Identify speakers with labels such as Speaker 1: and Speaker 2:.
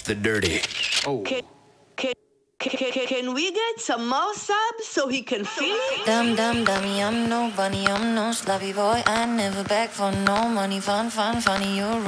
Speaker 1: the dirty.
Speaker 2: Oh.
Speaker 3: Can we get some more subs so he can feel it?
Speaker 4: Dumb, dumb, dummy, I'm no bunny, I'm no sloppy boy. I never beg for no money, fun, fun, funny, you're